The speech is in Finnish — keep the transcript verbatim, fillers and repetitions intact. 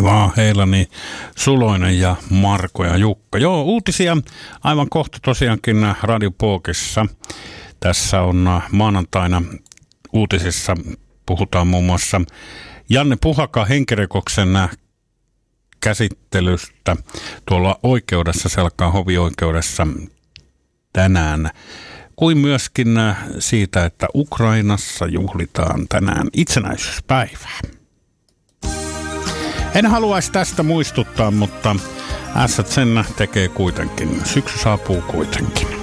vaan Heilani, Suloinen ja Marko ja Jukka. Joo, uutisia aivan kohta tosiaankin Radio Pokissa. Tässä on maanantaina uutisissa, puhutaan muun muassa Janne Puhaka henkirikoksen käsittelystä tuolla oikeudessa, Selkään hovioikeudessa tänään. Kuin myöskin siitä, että Ukrainassa juhlitaan tänään itsenäisyyspäivää. En haluaisi tästä muistuttaa, mutta ässät sen tekee kuitenkin. Syksy saapuu kuitenkin.